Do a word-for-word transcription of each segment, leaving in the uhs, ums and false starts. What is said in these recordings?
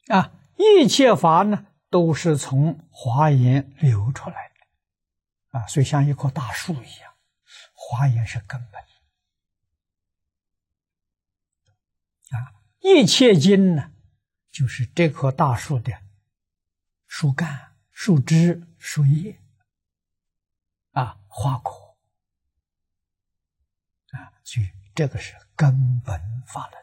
啊，一切法呢都是从华严流出来的，啊，所以像一棵大树一样，华严是根本。啊，一切经呢，就是这棵大树的树干、树枝、树叶，啊，花果，啊，所以这个是根本法轮。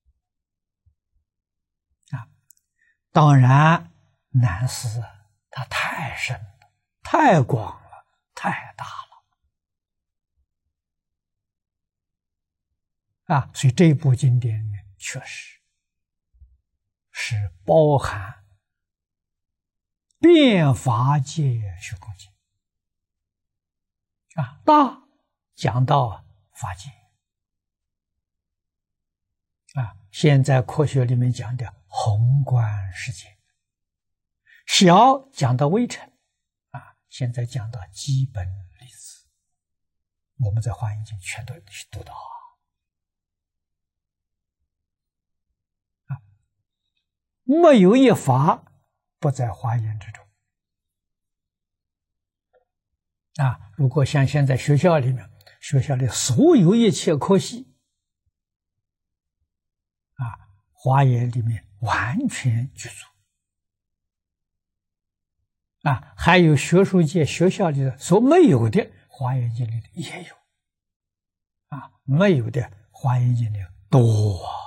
啊，当然难思，它太深了，太广了，太大了。啊，所以这一部经典里面确实是包含遍法界虚空经。啊，大讲到法界。啊，现在科学里面讲的宏观世界，小讲到微尘，啊，现在讲到基本粒子，我们在华严经全都读到啊，啊，没有一法不在华严之中。啊，如果像现在学校里面，学校里所有一切科系，啊，华严里面完全具足。啊，还有学术界学校里的所没有的，华严经里的也有。啊，没有的华严经里多啊。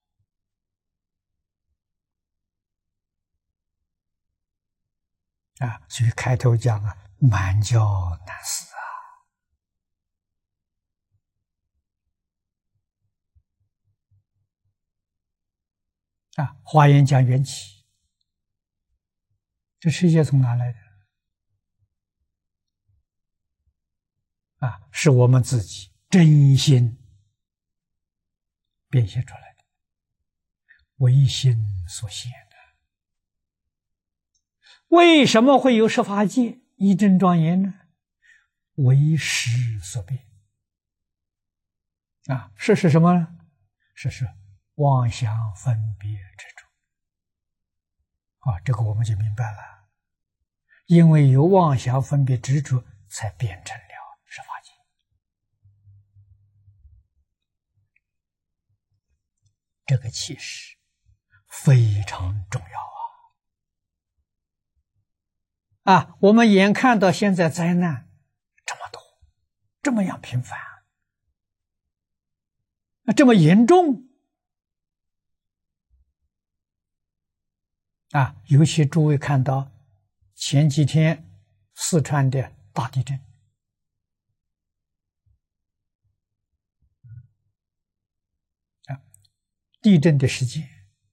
啊，所以开头讲啊，满教难思啊！啊，华严讲缘起，这世界从哪来的？啊，是我们自己真心变现出来的，唯心所现的。为什么会有十法界一真庄严呢？为识所变。啊，识是什么呢？识是妄想分别执着。啊，这个我们就明白了，因为有妄想分别执着，才变成了十法界。这个启示非常重要啊！啊，我们眼看到现在灾难这么多，这么样频繁，啊，这么严重啊！尤其诸位看到前几天四川的大地震，啊，地震的时间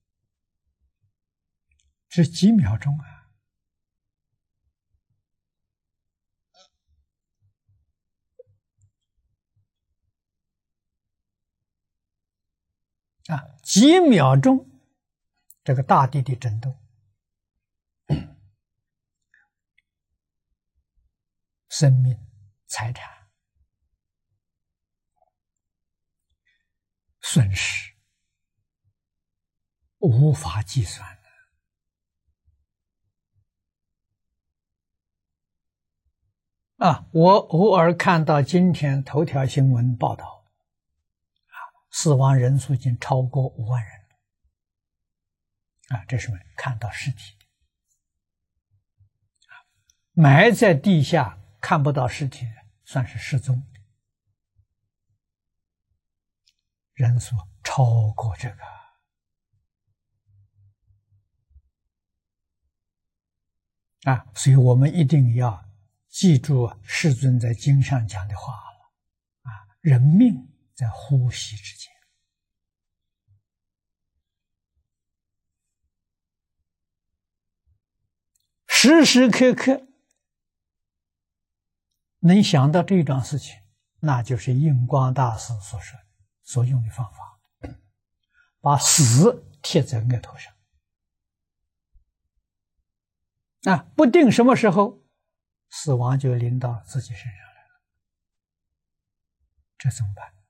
是几秒钟啊！啊，几秒钟，这个大地的震动，生命、财产损失无法计算的。啊，我偶尔看到今天头条新闻报道，啊，死亡人数已经超过五万人。啊，这是什么？看到尸体的，啊，埋在地下看不到尸体的，算是失踪的，人数超过这个。啊，所以我们一定要记住世尊在经上讲的话了，啊，人命在呼吸之间。时时刻刻能想到这桩事情，那就是印光大师所说所用的方法，把死贴在额头上。啊，不定什么时候死亡就临到自己身上来了，这怎么办？